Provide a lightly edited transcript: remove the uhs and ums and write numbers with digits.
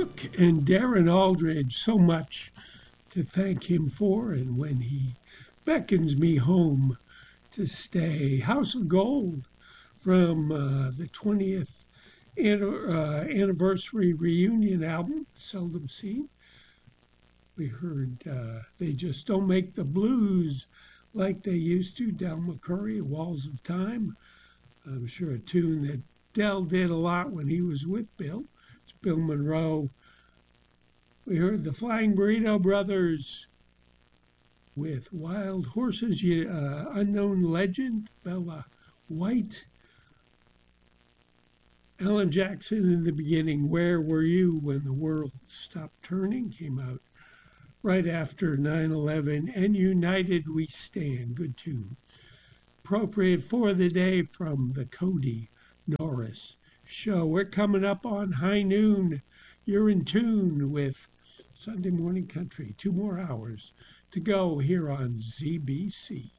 Brooke and Darren Aldridge, so much to thank him for, and when he beckons me home to stay. House of Gold from the 20th anniversary reunion album, Seldom Seen. We heard They Just Don't Make the Blues Like They Used to, Del McCoury, Walls of Time. I'm sure a tune that Del did a lot when he was with Bill. It's Bill Monroe. We heard the Flying Burrito Brothers with Wild Horses, Unknown Legend, Bella White. Alan Jackson in the beginning, Where Were You When the World Stopped Turning, came out right after 9/11. And United We Stand, good tune. Appropriate for the day from the Cody Norris Show. We're coming up on high noon. You're in tune with Sunday Morning Country. 2 more hours to go here on ZBC.